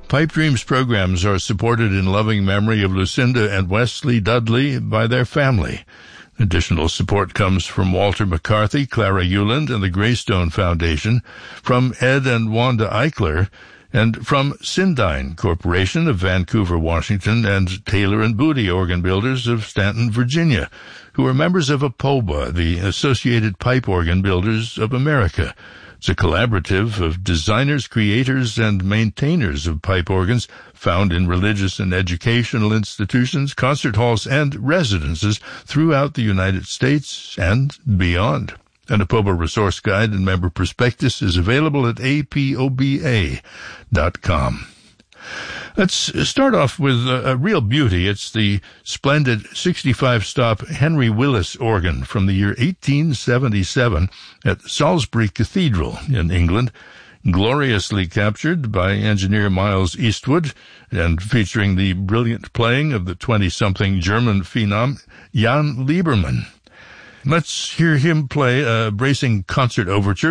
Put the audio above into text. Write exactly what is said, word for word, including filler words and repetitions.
Pipe Dreams programs are supported in loving memory of Lucinda and Wesley Dudley by their family. Additional support comes from Walter McCarthy, Clara Euland, and the Greystone Foundation, from Ed and Wanda Eichler, and from Syndine Corporation of Vancouver, Washington, and Taylor and Booty Organ Builders of Stanton, Virginia, who are members of APOBA, the Associated Pipe Organ Builders of America. It's a collaborative of designers, creators, and maintainers of pipe organs found in religious and educational institutions, concert halls, and residences throughout the United States and beyond. An APOBA resource guide and member prospectus is available at A P O B A dot com. Let's start off with a, a real beauty. It's the splendid sixty-five stop Henry Willis organ from the year eighteen seventy-seven at Salisbury Cathedral in England, gloriously captured by engineer Miles Eastwood and featuring the brilliant playing of the twenty-something German phenom Jan Liebermann. Let's hear him play a bracing concert overture